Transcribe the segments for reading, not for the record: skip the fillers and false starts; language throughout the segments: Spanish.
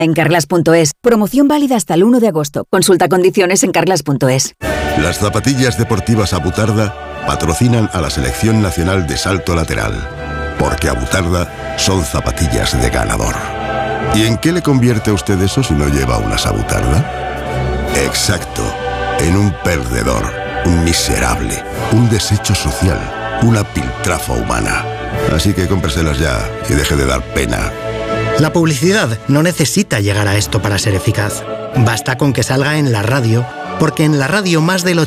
En Carglass.es. Promoción válida hasta el 1 de agosto. Consulta condiciones en Carglass.es. Las zapatillas deportivas Abutarda patrocinan a la Selección Nacional de Salto Lateral. Porque Abutarda son zapatillas de ganador. ¿Y en qué le convierte a usted eso si no lleva unas Abutarda? Exacto, en un perdedor, un miserable, un desecho social, una piltrafa humana. Así que cómpreselas ya y deje de dar pena. La publicidad no necesita llegar a esto para ser eficaz. Basta con que salga en la radio, porque en la radio más del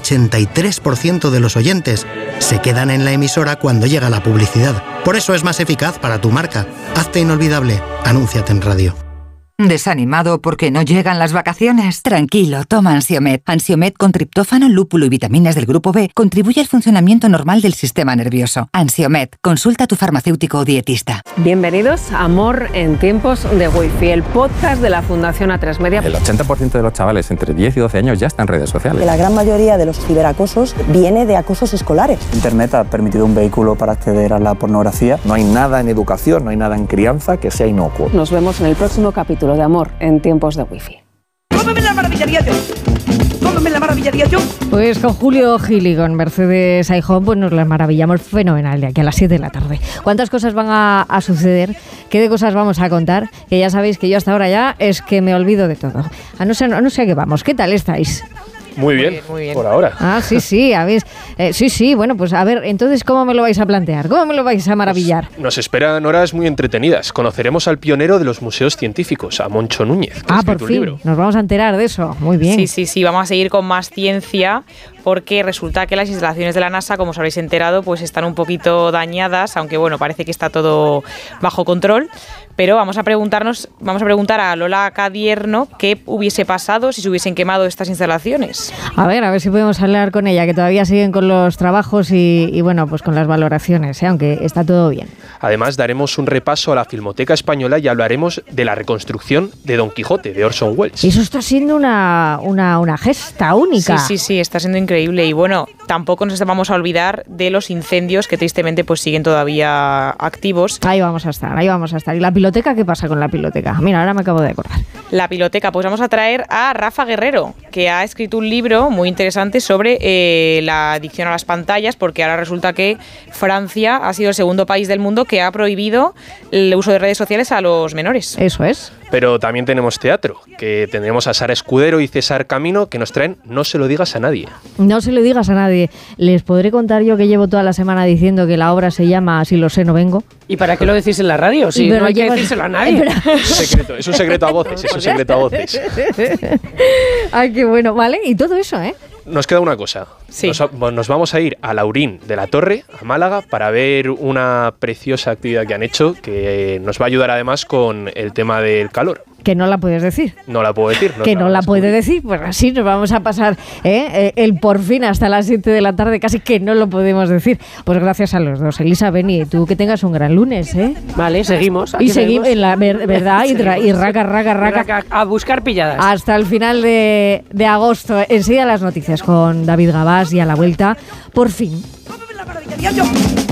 83% de los oyentes se quedan en la emisora cuando llega la publicidad. Por eso es más eficaz para tu marca. Hazte inolvidable. Anúnciate en radio. ¿Desanimado porque no llegan las vacaciones? Tranquilo, toma Ansiomed. Ansiomed con triptófano, lúpulo y vitaminas del grupo B contribuye al funcionamiento normal del sistema nervioso. Ansiomed, consulta a tu farmacéutico o dietista. Bienvenidos a Amor en tiempos de Wi-Fi, el podcast de la Fundación A3 Media. El 80% de los chavales entre 10 y 12 años ya están en redes sociales. La gran mayoría de los ciberacosos viene de acosos escolares. Internet ha permitido un vehículo para acceder a la pornografía. No hay nada en educación, no hay nada en crianza que sea inocuo. Nos vemos en el próximo capítulo de Amor en tiempos de Wi-Fi. ¡Cómeme la maravilla yo! ¡Cómeme la maravilla yo! Pues con Julio Gil y con Mercedes Aijón pues nos las maravillamos fenomenal de aquí a las 7 de la tarde. ¿Cuántas cosas van a suceder? ¿Qué de cosas vamos a contar? Que ya sabéis que yo hasta ahora ya es que me olvido de todo. No sé a qué vamos. ¿Qué tal estáis? Muy bien, por ahora. Ah, sí, ¿habéis? Sí, bueno, pues a ver, entonces, ¿cómo me lo vais a plantear? ¿Cómo me lo vais a maravillar? Pues nos esperan horas muy entretenidas. Conoceremos al pionero de los museos científicos, a Moncho Núñez, que ha escrito por fin, un libro. Nos vamos a enterar de eso. Muy bien. Sí, vamos a seguir con más ciencia, porque resulta que las instalaciones de la NASA, como os habréis enterado, pues están un poquito dañadas, aunque bueno, parece que está todo bajo control. Pero vamos a preguntar a Lola Cadierno qué hubiese pasado si se hubiesen quemado estas instalaciones. A ver si podemos hablar con ella, que todavía siguen con los trabajos y bueno, pues con las valoraciones, aunque está todo bien. Además, daremos un repaso a la Filmoteca Española y hablaremos de la reconstrucción de Don Quijote, de Orson Welles. Eso está siendo una gesta única. Sí, está siendo increíble. Y bueno, tampoco nos vamos a olvidar de los incendios que tristemente pues siguen todavía activos. Ahí vamos a estar. ¿Y la piloteca? ¿Qué pasa con la piloteca? Mira, ahora me acabo de acordar. La piloteca, pues vamos a traer a Rafa Guerrero, que ha escrito un libro muy interesante sobre la adicción a las pantallas, porque ahora resulta que Francia ha sido el segundo país del mundo que ha prohibido el uso de redes sociales a los menores. Eso es. Pero también tenemos teatro, que tendremos a Sara Escudero y César Camino, que nos traen No se lo digas a nadie. No se lo digas a nadie. Les podré contar yo que llevo toda la semana diciendo que la obra se llama Si lo sé, no vengo. ¿Y para qué lo decís en la radio? Si no hay que decírselo a nadie. Es un secreto a voces, Ay, qué bueno. Vale, y todo eso, ¿eh? Nos queda una cosa. Sí. Nos vamos a ir a Laurín de la Torre, a Málaga, para ver una preciosa actividad que han hecho, que nos va a ayudar además con el tema del calor. Que no la puedes decir. No la puedo decir. Que no la puede decir, pues así nos vamos a pasar el por fin hasta las 7 de la tarde, casi que no lo podemos decir. Pues gracias a los dos. Elisa, Beni, tú que tengas un gran lunes, ¿eh? Vale, seguimos. Y seguimos en la verdad y raca. A buscar pilladas. Hasta el final de agosto. Enseguida las noticias con David Gabás y a la vuelta, por fin. ¡Cómeme la maravilla yo!